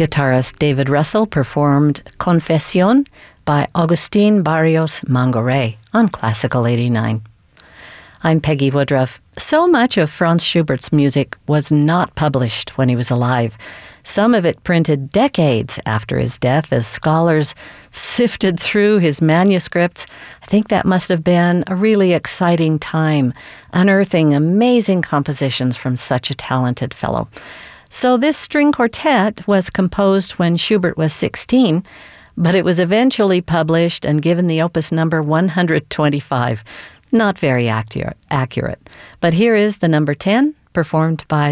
guitarist David Russell performed Confesión by Agustín Barrios Mangoré on Classical 89. I'm Peggy Woodruff. So much of Franz Schubert's music was not published when he was alive. Some of it printed decades after his death as scholars sifted through his manuscripts. I think that must have been a really exciting time, unearthing amazing compositions from such a talented fellow. So this string quartet was composed when Schubert was 16, but it was eventually published and given the opus number 125. Not very accurate. But here is the number 10, performed by